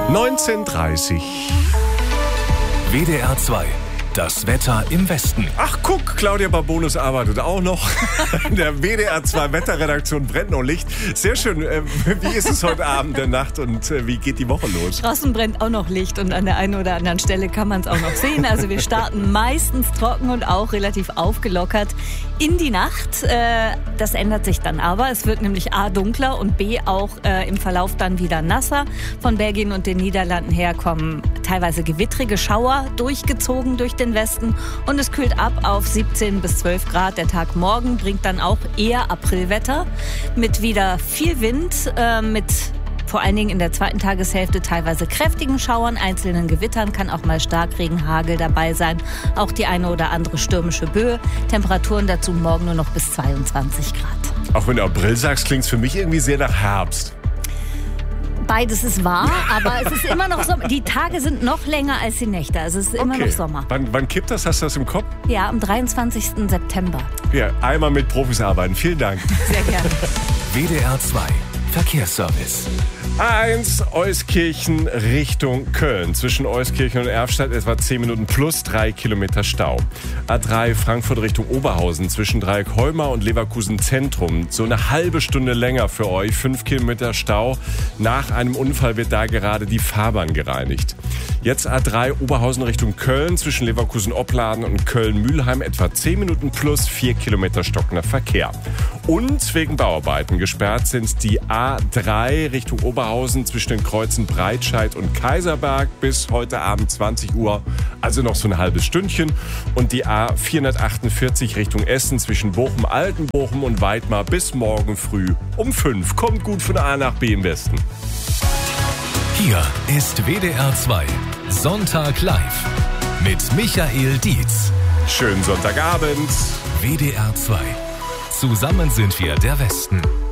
19:30. WDR 2. Das Wetter im Westen. Ach guck, Claudia Barbonus arbeitet auch noch. In der WDR 2 Wetterredaktion brennt noch Licht. Sehr schön. Wie ist es heute Abend, der Nacht und wie geht die Woche los? Draußen brennt auch noch Licht und an der einen oder anderen Stelle kann man es auch noch sehen. Also wir starten meistens trocken und auch relativ aufgelockert in die Nacht. Das ändert sich dann aber. Es wird nämlich A dunkler und B auch im Verlauf dann wieder nasser. Von Belgien und den Niederlanden her kommen teilweise gewittrige Schauer durchgezogen durch den Westen und es kühlt ab auf 17 bis 12 Grad. Der Tag morgen bringt dann auch eher Aprilwetter mit wieder viel Wind, mit vor allen Dingen in der zweiten Tageshälfte teilweise kräftigen Schauern, einzelnen Gewittern, kann auch mal Starkregen, Hagel dabei sein. Auch die eine oder andere stürmische Böe. Temperaturen dazu morgen nur noch bis 22 Grad. Auch wenn du April sagst, klingt es für mich irgendwie sehr nach Herbst. Beides ist wahr, aber es ist immer noch Sommer. Die Tage sind noch länger als die Nächte. Also es ist immer noch Sommer. Wann kippt das? Hast du das im Kopf? Ja, am 23. September. Ja, einmal mit Profis arbeiten. Vielen Dank. Sehr gerne. WDR 2. Verkehrsservice. A1 Euskirchen Richtung Köln. Zwischen Euskirchen und Erfstadt etwa 10 Minuten plus 3 Kilometer Stau. A3 Frankfurt Richtung Oberhausen zwischen Dreieck-Heumar und Leverkusen Zentrum. So eine halbe Stunde länger für euch. 5 Kilometer Stau. Nach einem Unfall wird da gerade die Fahrbahn gereinigt. Jetzt A3 Oberhausen Richtung Köln zwischen Leverkusen-Opladen und Köln-Mülheim etwa 10 Minuten plus 4 Kilometer stockender Verkehr. Und wegen Bauarbeiten gesperrt sind die A3 Richtung Oberhausen zwischen den Kreuzen Breitscheid und Kaiserberg bis heute Abend 20 Uhr, also noch so ein halbes Stündchen. Und die A448 Richtung Essen zwischen Bochum-Altenbochum und Weidmar bis morgen früh um 5. Kommt gut von A nach B im Westen. Hier ist WDR 2. Sonntag live mit Michael Dietz. Schönen Sonntagabend. WDR 2. Zusammen sind wir der Westen.